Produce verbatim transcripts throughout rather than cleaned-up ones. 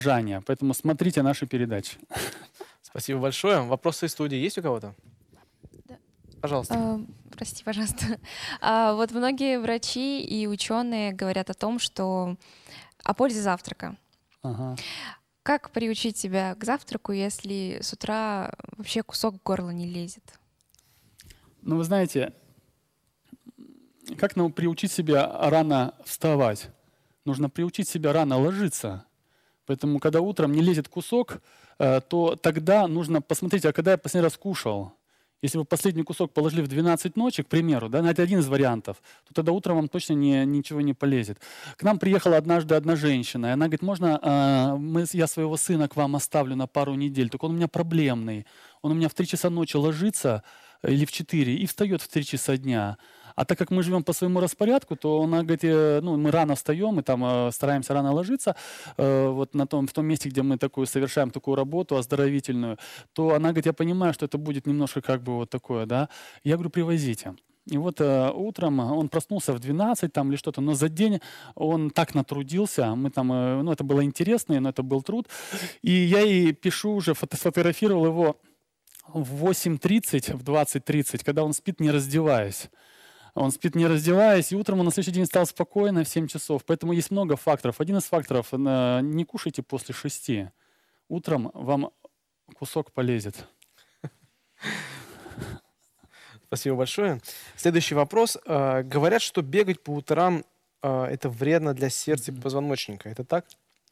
Жания. Поэтому смотрите наши передачи. Спасибо большое. Вопросы из студии есть у кого-то? Да. Пожалуйста. А, простите, пожалуйста. А, вот многие врачи и ученые говорят о том, что о пользе завтрака. Ага. Как приучить себя к завтраку, если с утра вообще кусок в горло не лезет? Ну, вы знаете, как нам приучить себя рано вставать? Нужно приучить себя рано ложиться. Поэтому, когда утром не лезет кусок, э, то тогда нужно посмотреть, а когда я последний раз кушал. Если вы последний кусок положили в двенадцать ночи, к примеру, да, это один из вариантов, то тогда утром вам точно не, ничего не полезет. К нам приехала однажды одна женщина, и она говорит, можно э, мы, я своего сына к вам оставлю на пару недель, только он у меня проблемный. Он у меня в три часа ночи ложится, или в четыре, и встает в три часа дня. А так как мы живем по своему распорядку, то она говорит, э, ну, мы рано встаем, и там э, стараемся рано ложиться, э, вот на том, в том месте, где мы такую совершаем такую работу оздоровительную, то она говорит, я понимаю, что это будет немножко как бы вот такое, да. Я говорю, привозите. И вот э, утром он проснулся в двенадцать там или что-то, но за день он так натрудился, мы там, э, ну, это было интересно, но это был труд. И я ей пишу уже, фото сфотографировал его в восемь тридцать, в двадцать тридцать, когда он спит, не раздеваясь. Он спит, не раздеваясь, и утром он на следующий день встал спокойно в семь часов. Поэтому есть много факторов. Один из факторов – не кушайте после шести. Утром вам кусок полезет. Спасибо большое. Следующий вопрос. Э, Говорят, что бегать по утрам э, это вредно для сердца и позвоночника. Это так?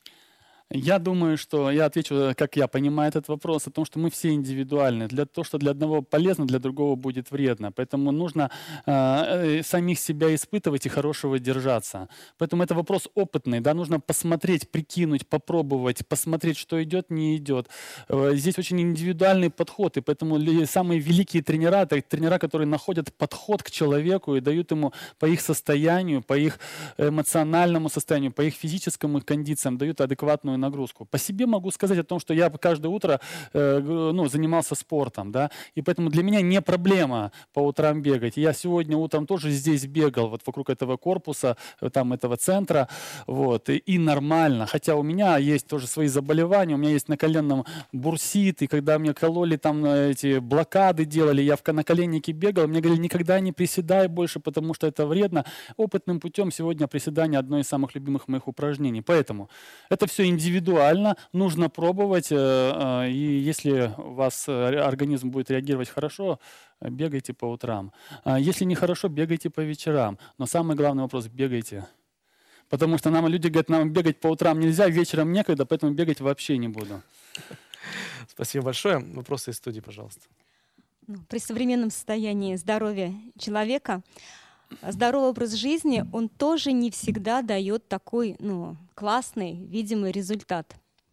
Я думаю, что я отвечу, как я понимаю этот вопрос, о том, что мы все индивидуальны. Для того, что для одного полезно, для другого будет вредно. Поэтому нужно э, самих себя испытывать и хорошего держаться. Поэтому это вопрос опытный. Да? Нужно посмотреть, прикинуть, попробовать, посмотреть, что идет, не идет. Э, здесь очень индивидуальный подход. И поэтому самые великие тренера, это тренера, которые находят подход к человеку и дают ему по их состоянию, по их эмоциональному состоянию, по их физическим кондициям, дают адекватную нагрузку. По себе могу сказать о том, что я каждое утро э, ну, занимался спортом, да, и поэтому для меня не проблема по утрам бегать. Я сегодня утром тоже здесь бегал, вот вокруг этого корпуса, там этого центра, вот, и, и нормально. Хотя у меня есть тоже свои заболевания, у меня есть на коленном бурсит, и когда мне кололи там эти блокады делали, я в наколеннике бегал, мне говорили, никогда не приседай больше, потому что это вредно. Опытным путем сегодня приседание одно из самых любимых моих упражнений. Поэтому это все индивидуально. Индивидуально, нужно пробовать, и если у вас организм будет реагировать хорошо, бегайте по утрам. Если нехорошо, бегайте по вечерам. Но самый главный вопрос – бегайте. Потому что нам люди говорят, нам бегать по утрам нельзя, вечером некогда, поэтому бегать вообще не буду. Спасибо большое. Вопросы из студии, пожалуйста. При современном состоянии здоровья человека здоровый образ жизни, он тоже не всегда дает такой, ну, классный, видимый результат.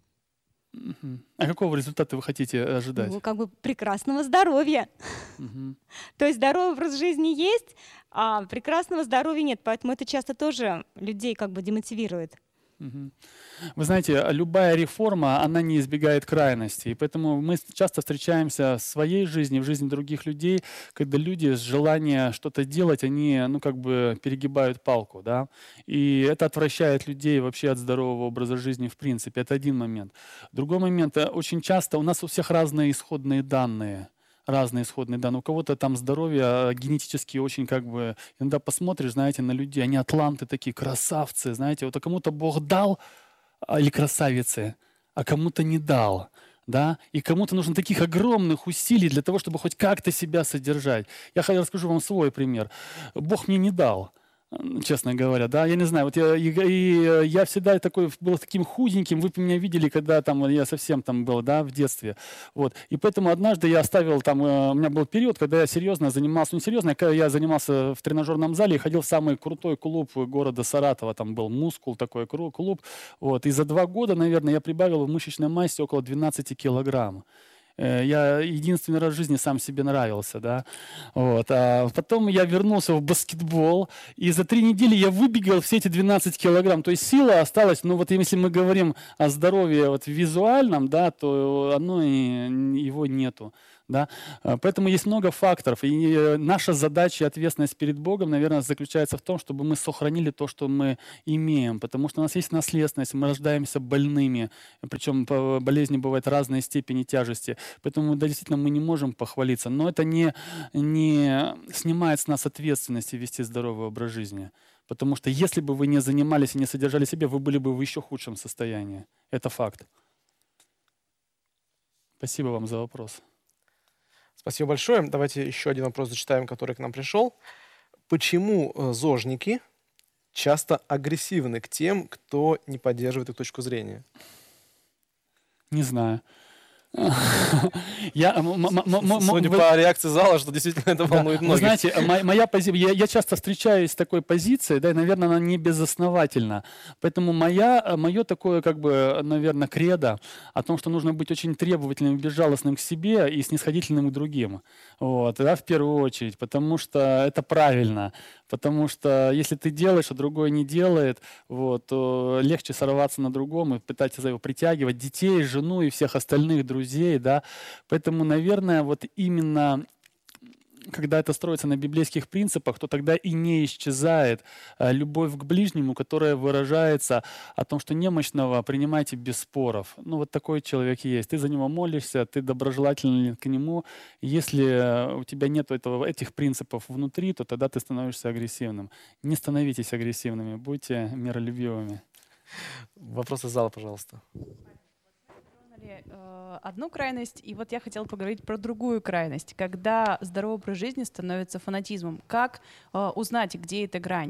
Uh-huh. А какого результата вы хотите ожидать? Ну, как бы прекрасного здоровья. Uh-huh. То есть здоровый образ жизни есть, а прекрасного здоровья нет. Поэтому это часто тоже людей как бы демотивирует. Угу. Вы знаете, любая реформа, она не избегает крайностей. И поэтому мы часто встречаемся в своей жизни, в жизни других людей, когда люди с желания что-то делать, они, ну, как бы перегибают палку, да. И это отвращает людей вообще от здорового образа жизни в принципе. Это один момент. Другой момент, очень часто у нас у всех разные исходные данные. Разные исходные данные. У кого-то там здоровье генетически очень как бы... Иногда посмотришь, знаете, на людей, они атланты такие, красавцы, знаете. Вот а кому-то Бог дал, или красавицы, а кому-то не дал. Да? И кому-то нужно таких огромных усилий для того, чтобы хоть как-то себя содержать. Я расскажу вам свой пример. Бог мне не дал. Честно говоря, да, я не знаю, вот я, и, и я всегда такой, был таким худеньким, вы меня видели, когда там я совсем там был, да, в детстве, вот, и поэтому однажды я оставил там, у меня был период, когда я серьезно занимался, ну, не серьезно, я занимался в тренажерном зале и ходил в самый крутой клуб города Саратова, там был «Мускул», такой клуб, вот, и за два года, наверное, я прибавил в мышечной массе около двенадцати килограмм. Я единственный раз в жизни сам себе нравился, да. Вот. А потом я вернулся в баскетбол, и за три недели я выбегал все эти двенадцать килограмм. То есть сила осталась, ну вот если мы говорим о здоровье вот визуальном, да, то оно и, его нету. Да? А, Поэтому есть много факторов. И э, наша задача и ответственность перед Богом, наверное, заключается в том, чтобы мы сохранили то, что мы имеем. Потому что у нас есть наследственность, мы рождаемся больными. Причем по- болезни бывают разной степени тяжести. Поэтому да, действительно мы не можем похвалиться. Но это не, не снимает с нас ответственности вести здоровый образ жизни. Потому что если бы вы не занимались и не содержали себя, вы были бы в еще худшем состоянии. Это факт. Спасибо вам за вопрос. Спасибо большое. Давайте еще один вопрос зачитаем, который к нам пришел. Почему э, зожники часто агрессивны к тем, кто не поддерживает их точку зрения? Не знаю. Я, м- м- м- м- Судя вы- по реакции зала, что действительно это Да. волнует Вы многих. знаете, мо- моя позиция, я, я часто встречаюсь с такой позицией, да, и, наверное, она не безосновательна. Поэтому моя, мое такое, как бы, наверное, кредо о том, что нужно быть очень требовательным и безжалостным к себе и снисходительным к другим. Вот, да, в первую очередь, потому что это правильно. Потому что если ты делаешь, а другой не делает, вот, то легче сорваться на другом и пытаться за его притягивать детей, жену и всех остальных друзей, да. Поэтому, наверное, вот именно когда это строится на библейских принципах, то тогда и не исчезает э, любовь к ближнему, которая выражается о том, что немощного принимайте без споров. Ну, вот такой человек есть. Ты за него молишься, ты доброжелателен к нему. Если э, у тебя нет этого, этих принципов внутри, то тогда ты становишься агрессивным. Не становитесь агрессивными, будьте миролюбивыми. Вопрос из зала, пожалуйста. Затронули, э, одну крайность, и вот я хотела поговорить про другую крайность, когда здоровый образ жизни становится фанатизмом. Как э, узнать, где эта грань?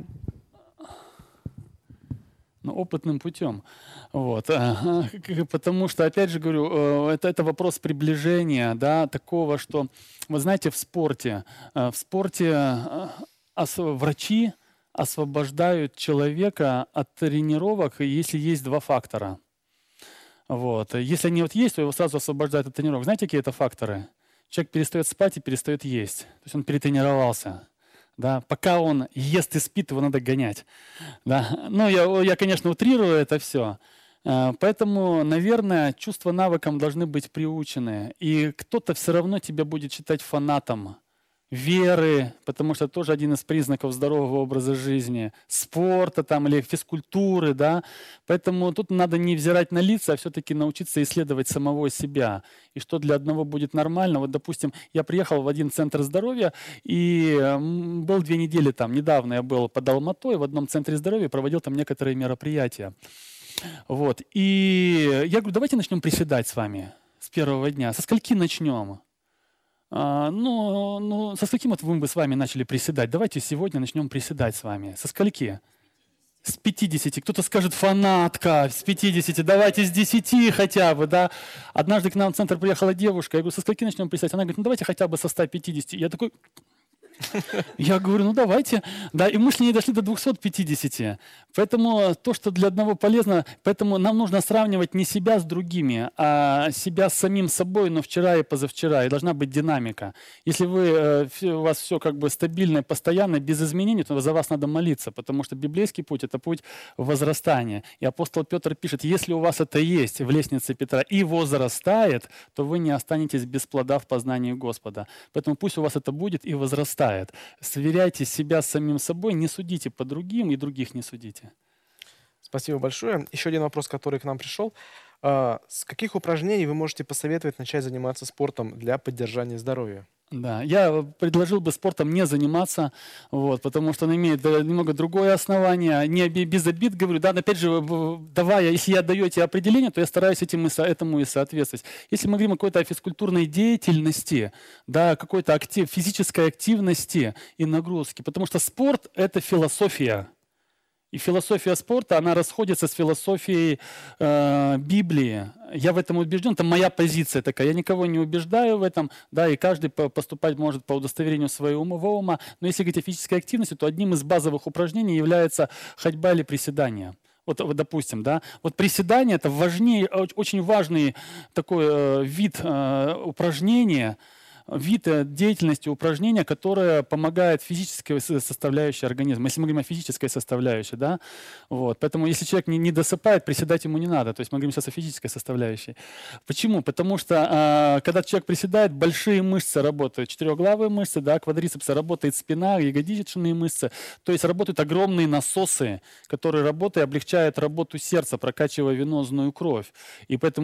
Ну, опытным путем. Вот. Ага. К- Потому что, опять же говорю, э, это, это вопрос приближения, да, такого, что, вы знаете, в спорте, э, в спорте э, ос- врачи освобождают человека от тренировок, если есть два фактора. Вот. Если они вот есть, то его сразу освобождают от тренировок. Знаете, какие это факторы? Человек перестает спать и перестает есть. То есть он перетренировался. Да? Пока он ест и спит, его надо гонять. Да? Ну, я, я, конечно, утрирую это все. Поэтому, наверное, чувства навыкам должны быть приучены. И кто-то все равно тебя будет считать фанатом веры, потому что это тоже один из признаков здорового образа жизни, спорта там, или физкультуры. Да? Поэтому тут надо не взирать на лица, а все-таки научиться исследовать самого себя. И что для одного будет нормально. Вот, допустим, я приехал в один центр здоровья и м, был две недели там. Недавно я был под Алматой в одном центре здоровья, проводил там некоторые мероприятия. Вот. И я говорю, давайте начнем приседать с вами с первого дня. Со скольки начнем? А, ну, ну, со скольким вот мы бы с вами начали приседать? Давайте сегодня начнем приседать с вами. Со скольки? С пятидесяти. Кто-то скажет, фанатка, с пятидесяти. Давайте с десяти хотя бы, да. Однажды к нам в центр приехала девушка. Я говорю, со скольки начнем приседать? Она говорит, ну давайте хотя бы со ста пятидесяти. Я такой... Я говорю, ну давайте. Да, и мы с ней дошли до двухсот пятидесяти. Поэтому то, что для одного полезно, поэтому нам нужно сравнивать не себя с другими, а себя с самим собой, но вчера и позавчера. И должна быть динамика. Если вы, э, всё- у вас все как бы стабильно и постоянно, без изменений, то за вас надо молиться, потому что библейский путь — это путь возрастания. И апостол Петр пишет, если у вас это есть в лестнице Петра и возрастает, то вы не останетесь без плода в познании Господа. Поэтому пусть у вас это будет и возрастает. Сверяйте себя с самим собой, не судите по другим и других не судите. Спасибо большое. Еще один вопрос, который к нам пришел. А, С каких упражнений вы можете посоветовать начать заниматься спортом для поддержания здоровья? Да, я предложил бы спортом не заниматься, вот, потому что он имеет э, немного другое основание. Не оби- без обид говорю, да, но опять же, в- давая, если я даю эти определения, то я стараюсь этим и со- этому и соответствовать. Если мы говорим о какой-то физкультурной деятельности, да, какой-то актив, физической активности и нагрузки, потому что спорт — это философия. И философия спорта, она расходится с философией э, Библии. Я в этом убежден, это моя позиция такая. Я никого не убеждаю в этом, да, и каждый по- поступать может по удостоверению своего ума. ума. Но если говорить о физической активности, то одним из базовых упражнений является ходьба или приседание. Вот, вот, допустим, да, вот приседание — это важнее, оч- очень важный такой э, вид э, упражнения, вид э, деятельности, упражнения, которое помогает физической с- составляющей организма. Если мы говорим о физической составляющей, да, вот. Поэтому если человек не, не досыпает, приседать ему не надо. То есть мы говорим сейчас о физической составляющей. Почему? Потому что а, когда человек приседает, большие мышцы работают, четырехглавые мышцы, да, квадрицепсы, работает спина, ягодичные мышцы. То есть работают огромные насосы, которые работают и облегчают работу сердца, прокачивая венозную кровь. И поэтому